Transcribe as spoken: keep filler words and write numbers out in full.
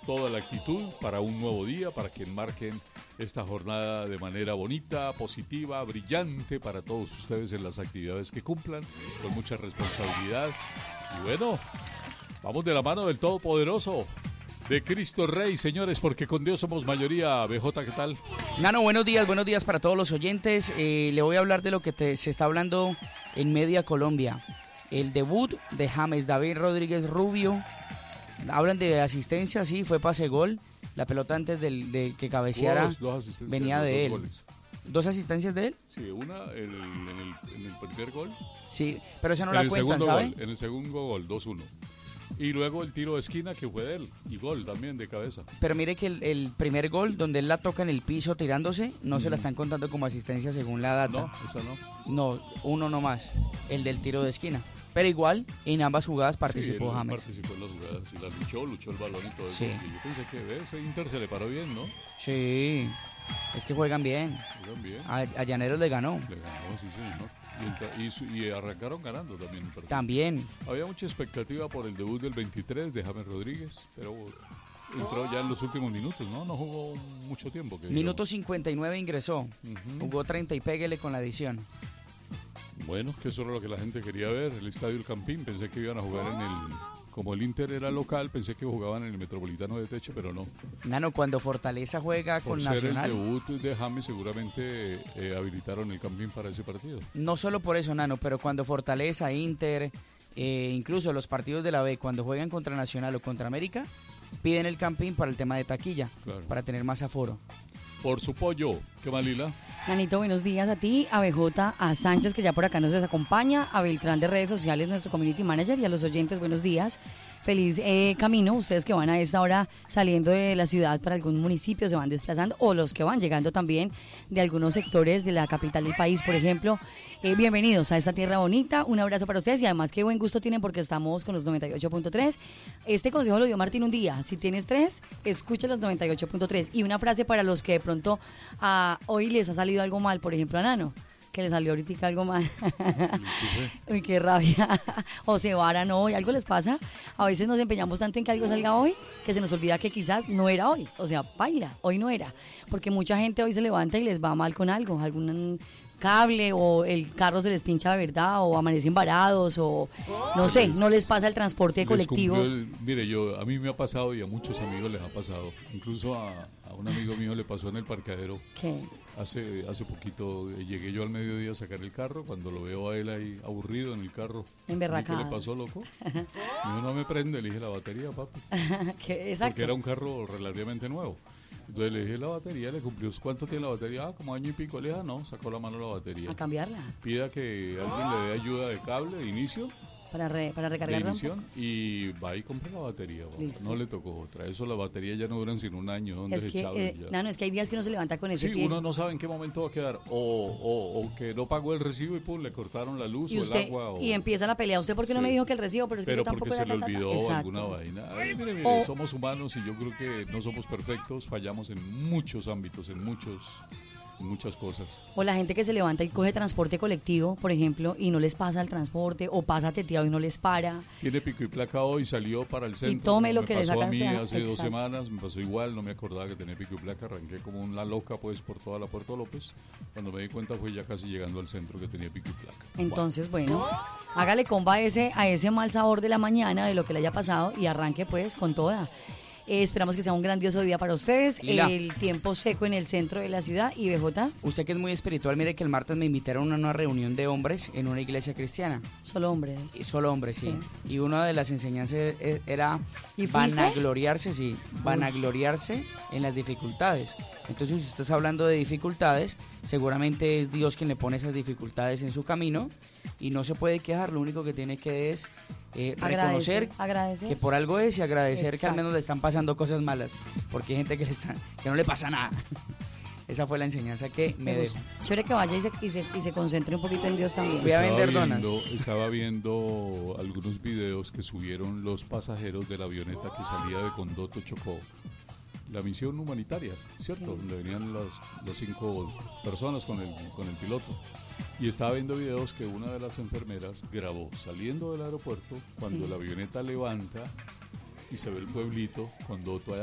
toda la actitud para un nuevo día, para que enmarquen esta jornada de manera bonita, positiva, brillante para todos ustedes en las actividades que cumplan, con mucha responsabilidad. Y bueno, vamos de la mano del Todopoderoso, de Cristo Rey, señores, porque con Dios somos mayoría. B J, ¿qué tal? Nano, buenos días, buenos días para todos los oyentes. Eh, le voy a hablar de lo que te, se está hablando en Media Colombia. El debut de James David Rodríguez Rubio. Hablan de asistencia, sí, fue pase gol. La pelota antes del, de que cabeceara Dos, dos asistencias, venía de dos él. Goles. ¿Dos asistencias de él? Sí, una en el, en el, en el primer gol. Sí, pero esa no en la el cuentan, segundo ¿sabe? Gol, en el segundo gol, dos uno. Y luego el tiro de esquina que fue de él. Y gol también de cabeza. Pero mire que el, el primer gol, donde él la toca en el piso tirándose, no mm. se la están contando como asistencia según la data. No, esa no. No, uno nomás, el del tiro de esquina. Pero igual, en ambas jugadas participó sí, James. participó en las jugadas y la luchó, luchó el balón y todo sí. eso. Y yo pensé que ese Inter se le paró bien, ¿no? Sí, es que juegan bien. Juegan bien. A, a Llaneros le ganó. Le ganó, sí, señor. Y, y, y arrancaron ganando también. También. Había mucha expectativa por el debut del veintitrés de James Rodríguez, pero entró ya en los últimos minutos, ¿no? No jugó mucho tiempo. Que Minuto cincuenta y nueve ingresó. Uh-huh. Jugó treinta y péguele con la adición. Bueno, que eso era lo que la gente quería ver, el Estadio El Campín. Pensé que iban a jugar en el... Como el Inter era local, pensé que jugaban en el Metropolitano de Techo, pero no. Nano, cuando Fortaleza juega Por con ser Nacional... el debut de James, seguramente eh, habilitaron el Campín para ese partido. No solo por eso, Nano, pero cuando Fortaleza, Inter, eh, incluso los partidos de la B, cuando juegan contra Nacional o contra América, piden el Campín para el tema de taquilla, claro, para tener más aforo. Por su pollo, ¿qué más, Lila? Nanito, buenos días a ti, a B J, a Sánchez, que ya por acá nos acompaña, a Beltrán de redes sociales, nuestro community manager, y a los oyentes, buenos días. Feliz eh, camino, ustedes que van a esta hora saliendo de la ciudad para algún municipio, se van desplazando, o los que van llegando también de algunos sectores de la capital del país, por ejemplo. Eh, bienvenidos a esta tierra bonita, un abrazo para ustedes y además qué buen gusto tienen porque estamos con los noventa y ocho punto tres. Este consejo lo dio Martín un día, si tienes tres, escucha los noventa y ocho punto tres. Y una frase para los que de pronto a, hoy les ha salido algo mal, por ejemplo a Nano, que le salió ahorita algo mal. Uy, qué rabia. O se varan hoy, algo les pasa. A veces nos empeñamos tanto en que algo salga hoy que se nos olvida que quizás no era hoy. O sea, baila, hoy no era. Porque mucha gente hoy se levanta y les va mal con algo, algún cable o el carro se les pincha de verdad o amanecen varados o no sé, no les pasa el transporte colectivo. El, mire, yo a mí me ha pasado y a muchos amigos les ha pasado. Incluso a, a un amigo mío le pasó en el parqueadero. ¿Qué? Hace hace poquito eh, llegué yo al mediodía a sacar el carro, cuando lo veo a él ahí aburrido en el carro. Emberracado. ¿Qué le pasó, loco? Yo no me prende, le dije la batería, papi. ¿Qué? Exacto. Porque era un carro relativamente nuevo. Entonces le dije la batería, le cumplió. ¿Cuánto tiene la batería? Ah, como año y pico. Le dije, ah, no, sacó la mano la batería. A cambiarla. Pida que alguien le dé ayuda de cable, de inicio. Para, re, para recargarla. De inicio, y va y compra la batería. No le tocó otra. Eso las baterías ya no duran sino un año. ¿Dónde es que, eh, no, no, es que hay días que uno se levanta con ese sí, pie. Uno no sabe en qué momento va a quedar. O, o, o que no pagó el recibo y pum, le cortaron la luz y o usted, el agua. O... Y empieza la pelea. ¿Usted por qué no sí. me dijo que el recibo? Pero, es que pero yo tampoco porque se le olvidó ta, ta. alguna vaina. Ay, mire, mire, o, somos humanos y yo creo que no somos perfectos. Fallamos en muchos ámbitos, en muchos... muchas cosas. O la gente que se levanta y coge transporte colectivo, por ejemplo, y no les pasa el transporte, o pasa teteado y no les para. Tiene pico y placa hoy, salió para el centro. Y tome lo me que pasó le saca a mí sea. hace Exacto. dos semanas, me pasó igual, no me acordaba que tenía pico y placa, arranqué como una loca pues por toda la Puerto López. Cuando me di cuenta fue ya casi llegando al centro que tenía pico y placa. Entonces, bueno, bueno hágale comba a ese, a ese mal sabor de la mañana, de lo que le haya pasado, y arranque pues con toda. Eh, esperamos que sea un grandioso día para ustedes. Lila. El tiempo seco en el centro de la ciudad. ¿Y B J? Usted que es muy espiritual, mire que el martes me invitaron a una reunión de hombres en una iglesia cristiana. ¿Solo hombres? Y solo hombres, sí. sí. Y una de las enseñanzas era ¿Y vanagloriarse, sí, vanagloriarse en las dificultades. Entonces, si usted está hablando de dificultades, seguramente es Dios quien le pone esas dificultades en su camino y no se puede quejar, lo único que tiene que es eh, reconocer agradecer. que por algo es y agradecer Exacto. que al menos le están pasando cosas malas, porque hay gente que, le está, que no le pasa nada. Esa fue la enseñanza que me, me dejó. Chévere que vaya y se, y, se, y se concentre un poquito en Dios también. Voy a vender viendo, donas. Estaba viendo algunos videos que subieron los pasajeros de la avioneta que salía de Condoto Chocó. La misión humanitaria, ¿cierto? Sí. Donde venían las, las cinco personas con el, con el piloto. Y estaba viendo videos que una de las enfermeras grabó saliendo del aeropuerto cuando sí. la avioneta levanta y se ve el pueblito, cuando